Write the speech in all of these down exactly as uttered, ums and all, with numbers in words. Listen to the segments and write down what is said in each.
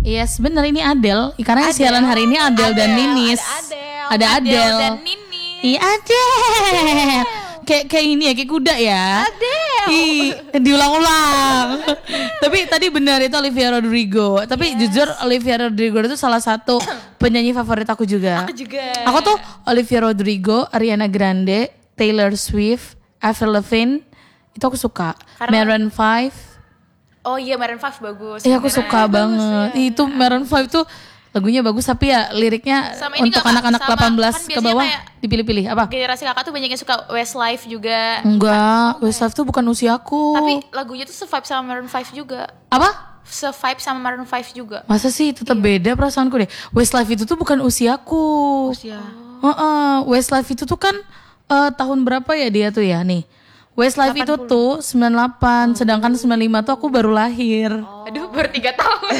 Yes, bener ini Adele. Karena Adele. siaran hari ini Adele, Adele dan Ninis. Ada Adele. Ada Adele Adele. dan Nini. Iya Adele. Kayak kayak ini ya, kayak kuda ya. Adele. Ih, diulang-ulang. Tapi tadi benar itu Olivia Rodrigo. Tapi Yes. jujur Olivia Rodrigo itu salah satu penyanyi favorit aku juga. Aku juga. Aku tuh Olivia Rodrigo, Ariana Grande, Taylor Swift, Avril Lavigne itu aku suka. Karena- Maroon five. Oh iya, Maroon five bagus. Iya aku Maroon suka five banget. bagus, ya. Itu Maroon five tuh lagunya bagus tapi ya liriknya Sama ini untuk nggak, Kak? anak-anak Sama- delapan belas kan ke biasanya bawah kayak- dipilih-pilih apa? Generasi kakak tuh banyak yang suka Westlife juga. Enggak, Westlife tuh bukan usiaku. Tapi lagunya tuh se-vibe sama Maroon five juga. apa? Se-vibe sama Maroon five juga. Masa sih tetap beda perasaanku deh. Westlife itu tuh bukan usiaku. Usia. Heeh, Westlife itu tuh kan eh, tahun berapa ya dia tuh ya nih? Westlife itu tuh sembilan puluh delapan, sedangkan sembilan puluh lima tuh aku baru lahir. Aduh, baru tiga tahun.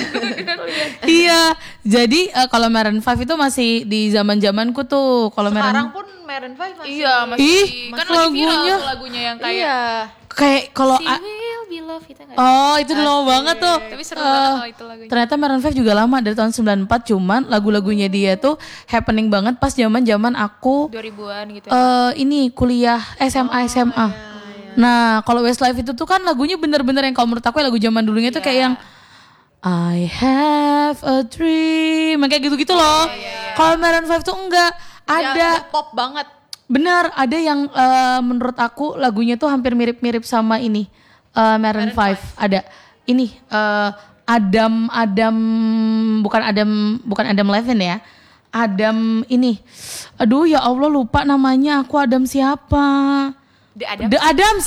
Iya, jadi eh, kalau Maroon five itu masih di zaman-zamanku tuh. Kalau Sekarang Maroon pun Maroon five masih. Iya, masih. Ih, kan lagi viral lagunya. tuh lagunya yang kayak Iya. kayak kalau She a- Will Be Love itu enggak? oh itu udah lama banget tuh. Tapi seru Eh, banget kalau itu lagunya. Ternyata Maroon five juga lama dari tahun sembilan puluh empat, cuman lagu-lagunya dia tuh happening banget pas zaman-zaman aku dua ribuan gitu ya. eh ini kuliah S M A S M A. Nah, kalau Westlife itu tuh kan lagunya bener-bener yang kalau menurut aku ya lagu zaman dulunya tuh kayak yang I have a dream, kayak gitu-gitu loh. Kalau Maroon five tuh enggak, ada Ya, pop banget. benar ada yang eh, menurut aku lagunya tuh hampir mirip-mirip sama ini eh, Maroon five. Ada ini eh, Adam Adam bukan Adam bukan Adam Levine ya. Adam ini. Aduh ya Allah lupa namanya. Aku Adam siapa? The Adam. The Adams.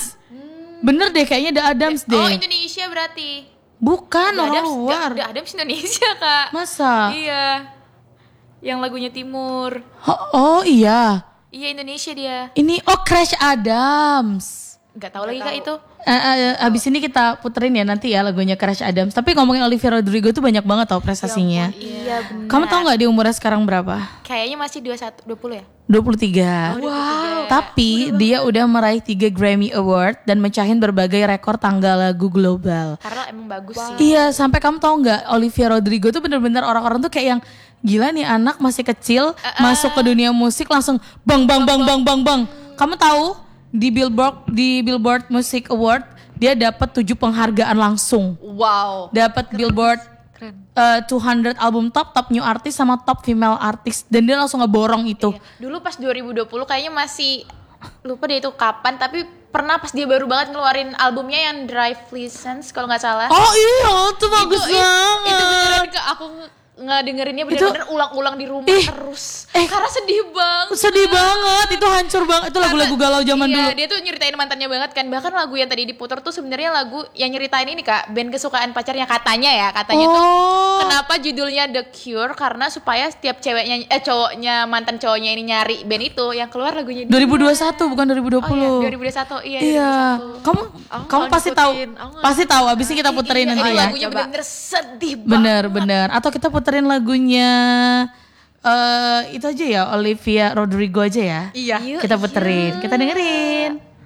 Bener deh kayaknya The Adams deh. Oh, Indonesia berarti. Bukan The orang Adams, luar. The, The Adams Indonesia, Kak. Masa? Iya. Yang lagunya Timur. Oh, oh iya. Iya, Indonesia dia. Ini oh Crash Adams. Enggak tahu lagi Kak itu. Eh, eh, abis ini kita puterin ya nanti ya lagunya Crash Adams. Tapi ngomongin Olivia Rodrigo tuh banyak banget tau prestasinya. Iya, benar. Kamu tau nggak dia umurnya sekarang berapa? Kayaknya masih dua puluh satu, dua puluh ya? dua puluh tiga. Wow. Tapi dia udah meraih tiga Grammy Award dan mecahin berbagai rekor tangga lagu global. Karena emang bagus sih. Iya, sampai kamu tau nggak Olivia Rodrigo tuh bener-bener orang-orang tuh kayak yang gila nih anak masih kecil masuk ke dunia musik langsung bang bang bang bang bang bang. Kamu tahu di Billboard di Billboard Music Award dia dapat tujuh penghargaan langsung. Wow. Dapat Billboard Keren. uh, dua ratus album top, top new artist sama top female artist dan dia langsung ngeborong itu. Iya. Dulu pas dua ribu dua puluh kayaknya masih lupa deh itu kapan, tapi pernah pas dia baru banget ngeluarin albumnya yang Drive License kalau nggak salah. Oh iya, itu bagus itu, banget. itu beneran ke aku nge- ngedengerinnya bener-bener ulang-ulang di rumah Ih, terus. eh. Karena sedih banget. Sedih banget, itu hancur banget. Itu lagu-lagu galau zaman Iya, dulu. dia tuh nyeritain mantannya banget kan. Bahkan lagu yang tadi diputar tuh sebenarnya lagu yang nyeritain ini Kak, band kesukaan pacarnya katanya ya. Katanya tuh Oh. kenapa judulnya The Cure, karena supaya setiap ceweknya eh cowoknya mantan cowoknya ini nyari band itu yang keluar lagunya dia. dua ribu dua puluh satu bukan dua ribu dua Oh iya, puluh. dua ribu dua puluh satu. Iya, Iya, dua ribu dua puluh satu. kamu Aku kamu nggak pasti tahu, ngikutin, aku nggak pasti tahu. Abis ini kita puterin Iya, nanti ini ya. lagunya Coba. bener-bener sedih banget. Bener bener. Atau kita puterin lagunya eh itu aja ya Olivia Rodrigo aja ya. Iya. Yuk, Kita puterin, kita dengerin.